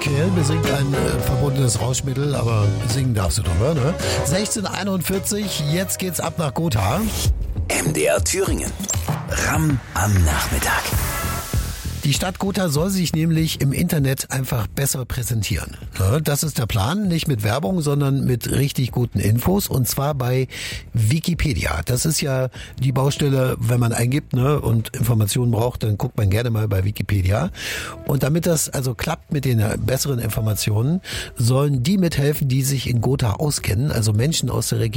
Kerl besingt ein verbundenes Rauschmittel, aber singen darfst du drüber, ne? 16:41, jetzt geht's ab nach Gotha. MDR Thüringen. Ramm am Nachmittag. Die Stadt Gotha soll sich nämlich im Internet einfach besser präsentieren. Das ist der Plan, nicht mit Werbung, sondern mit richtig guten Infos, und zwar bei Wikipedia. Das ist ja die Baustelle, wenn man eingibt, ne, und Informationen braucht, dann guckt man gerne mal bei Wikipedia. Und damit das also klappt mit den besseren Informationen, sollen die mithelfen, die sich in Gotha auskennen, also Menschen aus der Region.